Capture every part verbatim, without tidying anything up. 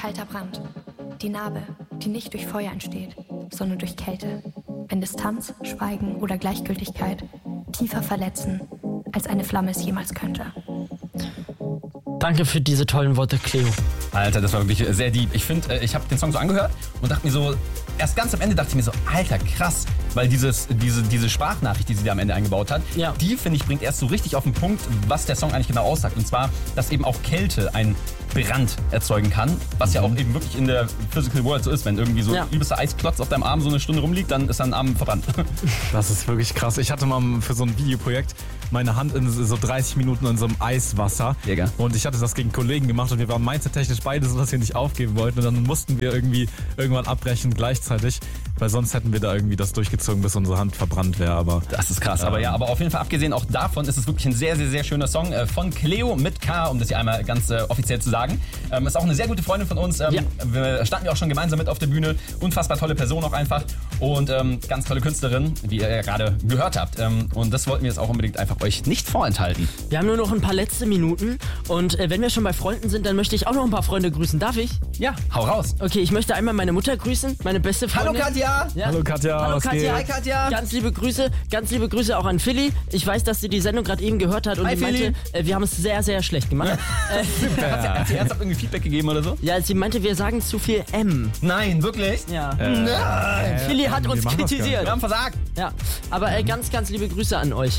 kalter Brand. Die Narbe, die nicht durch Feuer entsteht, sondern durch Kälte. Wenn Distanz, Schweigen oder Gleichgültigkeit tiefer verletzen, als eine Flamme es jemals könnte. Danke für diese tollen Worte, Cleo. Alter, das war wirklich sehr deep. Ich finde, ich habe den Song so angehört und dachte mir so, erst ganz am Ende dachte ich mir so, Alter, krass. Weil dieses, diese, diese Sprachnachricht, die sie da am Ende eingebaut hat, ja. die, finde ich, bringt erst so richtig auf den Punkt, was der Song eigentlich genau aussagt. Und zwar, dass eben auch Kälte ein Brand erzeugen kann, was mhm. ja auch eben wirklich in der Physical World so ist. Wenn irgendwie so ein übelster Eisklotz auf deinem Arm so eine Stunde rumliegt, dann ist dein Arm verbrannt. Das ist wirklich krass. Ich hatte mal für so ein Videoprojekt meine Hand in so dreißig Minuten in so einem Eiswasser. Jäger. Und ich hatte das gegen Kollegen gemacht und wir waren mindset-technisch beide so, dass wir nicht aufgeben wollten. Und dann mussten wir irgendwie irgendwann abbrechen gleichzeitig, weil sonst hätten wir da irgendwie das durchgezogen, bis unsere Hand verbrannt wäre. Aber das ist krass. Ähm, aber ja, aber auf jeden Fall abgesehen auch davon ist es wirklich ein sehr, sehr, sehr schöner Song äh, von Cleo mit K, um das hier einmal ganz äh, offiziell zu sagen. Ähm, ist auch eine sehr gute Freundin von uns. Ähm, ja. Wir standen ja auch schon gemeinsam mit auf der Bühne. Unfassbar tolle Person auch einfach. Und ähm, ganz tolle Künstlerin, wie ihr ja gerade gehört habt. Ähm, und das wollten wir jetzt auch unbedingt einfach euch nicht vorenthalten. Wir haben nur noch ein paar letzte Minuten. Und äh, wenn wir schon bei Freunden sind, dann möchte ich auch noch ein paar Freunde grüßen. Darf ich? Ja, hau raus. Okay, ich möchte einmal meine Mutter grüßen, meine beste Freundin. Hallo Katja! Ja. Hallo Katja, Hallo was Katja. geht? Hi Katja! Ganz liebe Grüße, ganz liebe Grüße auch an Philly. Ich weiß, dass sie die Sendung gerade eben gehört hat und Hi, sie meinte, äh, wir haben es sehr, sehr schlecht gemacht. äh, hat, sie, hat sie ernsthaft irgendwie Feedback gegeben oder so? Ja, sie meinte, wir sagen zu viel M. Nein, wirklich? Ja. Äh, Nein! äh, Philly hat wir uns machen das gar kritisiert. Wir haben versagt. Ja, aber äh, ganz, ganz liebe Grüße an euch.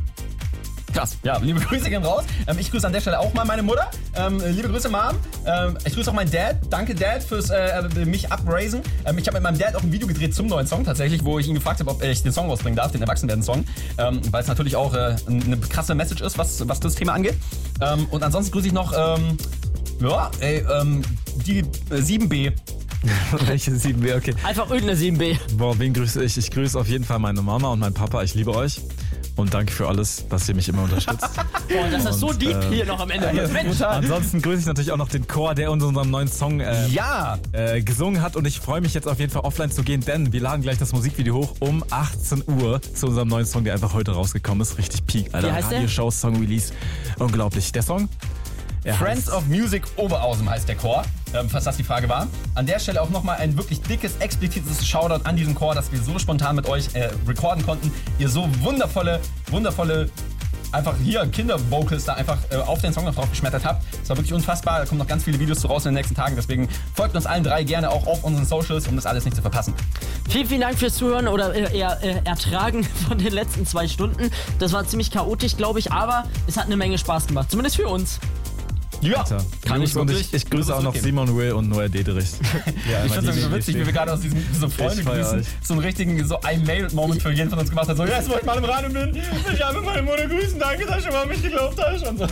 Krass. Ja, liebe Grüße gehen raus. Ähm, ich grüße an der Stelle auch mal meine Mutter. Ähm, liebe Grüße, Mom. Ähm, ich grüße auch meinen Dad. Danke, Dad, fürs äh, mich upraisen. Ähm, ich habe mit meinem Dad auch ein Video gedreht zum neuen Song tatsächlich, wo ich ihn gefragt habe, ob ich den Song rausbringen darf, den Erwachsenwerden-Song. Ähm, weil es natürlich auch äh, eine krasse Message ist, was, was das Thema angeht. Ähm, und ansonsten grüße ich noch ähm, ja, ey, ähm, die äh, sieben B. Welche sieben B? Okay. Einfach irgendeine sieben B. Boah, wen grüße ich? Ich grüße auf jeden Fall meine Mama und meinen Papa. Ich liebe euch. Und danke für alles, dass ihr mich immer unterstützt. Boah, das ist und, so deep äh, hier noch am Ende. Ja, Mensch. ansonsten grüße ich natürlich auch noch den Chor, der unseren neuen Song äh, ja. äh, gesungen hat. Und ich freue mich jetzt auf jeden Fall offline zu gehen, denn wir laden gleich das Musikvideo hoch um achtzehn Uhr zu unserem neuen Song, der einfach heute rausgekommen ist. Richtig peak, Alter. Wie heißt der? Radio-Show, Song-Release. Unglaublich. Der Song? Er Friends of Music Oberhausen heißt der Chor, ähm, falls das die Frage war. An der Stelle auch nochmal ein wirklich dickes, explizites Shoutout an diesen Chor, dass wir so spontan mit euch äh, recorden konnten. Ihr so wundervolle, wundervolle, einfach hier Kinder-Vocals da einfach äh, auf den Song noch drauf geschmettert habt. Das war wirklich unfassbar. Da kommen noch ganz viele Videos zu raus in den nächsten Tagen. Deswegen folgt uns allen drei gerne auch auf unseren Socials, um das alles nicht zu verpassen. Vielen, vielen Dank fürs Zuhören oder äh, eher äh, Ertragen von den letzten zwei Stunden. Das war ziemlich chaotisch, glaube ich, aber es hat eine Menge Spaß gemacht. Zumindest für uns. Ja, Alter. kann ich und wirklich. Ich, ich grüße auch noch Simon Will und Noah Dederich. Ja, ich finde es so witzig, wie wir gerade aus diesem so Freunde grüßen, so einen richtigen, so ein Mail-Moment für jeden von uns gemacht hat. So, jetzt, wo ich mal im Radio bin, ich habe meine Mutter grüßen, danke, dass du schon mal an mich geglaubt hast. Und so.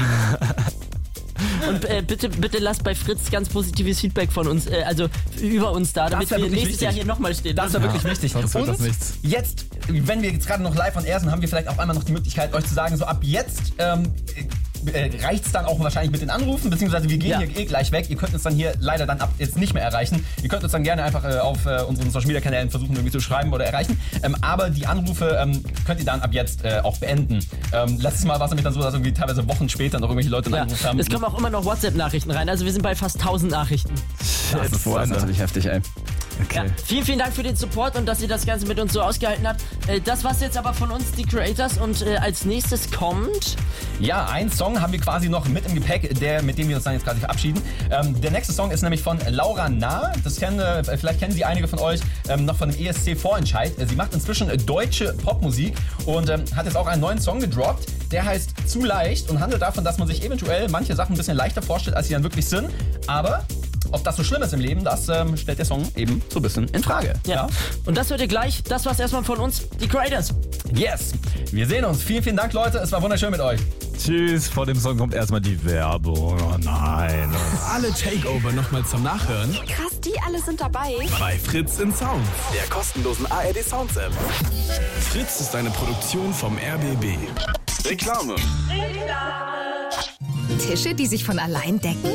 Und äh, bitte, bitte lasst bei Fritz ganz positives Feedback von uns, äh, also über uns da, damit wir nächstes wichtig. Jahr hier nochmal stehen. Das ist ja wirklich wichtig. Sonst wird Und das nichts. jetzt, wenn wir jetzt gerade noch live on air sind, haben wir vielleicht auch einmal noch die Möglichkeit, euch zu sagen, so ab jetzt ähm, äh, reicht es dann auch wahrscheinlich mit den Anrufen, beziehungsweise wir gehen ja. hier eh gleich weg. Ihr könnt uns dann hier leider dann ab jetzt nicht mehr erreichen. Ihr könnt uns dann gerne einfach äh, auf äh, unseren Social Media Kanälen versuchen irgendwie zu schreiben oder erreichen. Ähm, aber die Anrufe ähm, könnt ihr dann ab jetzt äh, auch beenden. Ähm, letztes Mal war es nämlich dann so, dass irgendwie teilweise Wochen später noch irgendwelche Leute Ja. angerufen haben. Es kommen auch immer noch WhatsApp-Nachrichten rein, also wir sind bei fast tausend Nachrichten. Das ist, das ist natürlich heftig, ey. Okay. Ja, vielen, vielen Dank für den Support und dass ihr das Ganze mit uns so ausgehalten habt. Äh, das war's jetzt aber von uns, die Creators. Und äh, als nächstes kommt... Ja, einen Song haben wir quasi noch mit im Gepäck, der, mit dem wir uns dann jetzt quasi verabschieden. Ähm, der nächste Song ist nämlich von Laura Nah. Das kennen, äh, vielleicht kennen sie einige von euch ähm, noch von dem E S C Vorentscheid. Sie macht inzwischen deutsche Popmusik und ähm, hat jetzt auch einen neuen Song gedroppt. Der heißt Zu leicht und handelt davon, dass man sich eventuell manche Sachen ein bisschen leichter vorstellt, als sie dann wirklich sind. Aber ob das so schlimm ist im Leben, das ähm, stellt der Song eben so ein bisschen in Frage. Ja. ja. Und das hört ihr gleich. Das war's erstmal von uns, die Creators. Yes. Wir sehen uns. Vielen, vielen Dank, Leute. Es war wunderschön mit euch. Tschüss. Vor dem Song kommt erstmal die Werbung. Oh nein. Alle Takeover nochmal zum Nachhören. Krass, die alle sind dabei. Bei Fritz in Sound, der kostenlosen A R D Sounds App. Fritz ist eine Produktion vom R B B. Reklame. Tische, die sich von allein decken?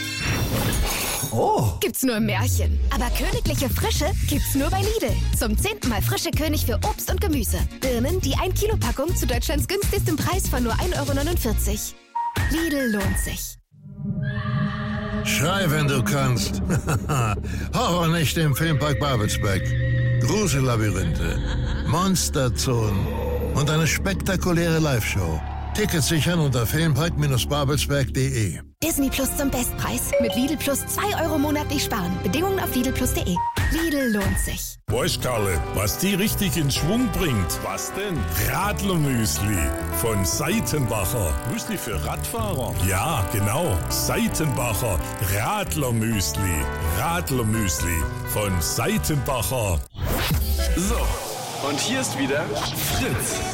Oh. Gibt's nur im Märchen. Aber königliche Frische gibt's nur bei Lidl. Zum zehnten Mal frische König für Obst und Gemüse. Birnen, die ein Kilo Packung zu Deutschlands günstigstem Preis von nur ein Euro neunundvierzig. Lidl lohnt sich. Schrei, wenn du kannst. Horrornächte im Filmpark Babelsberg. Grusellabyrinthe, Monsterzonen und eine spektakuläre Live-Show. Tickets sichern unter filmpark babelsberg punkt de. Disney Plus zum Bestpreis. Mit Lidl Plus zwei Euro monatlich sparen. Bedingungen auf lidl plus punkt de. Lidl lohnt sich. Weißt Karle, was die richtig in Schwung bringt? Was denn? Radlermüsli von Seitenbacher. Müsli für Radfahrer? Ja, genau. Seitenbacher Radlermüsli. Radlermüsli von Seitenbacher. So, und hier ist wieder Fritz.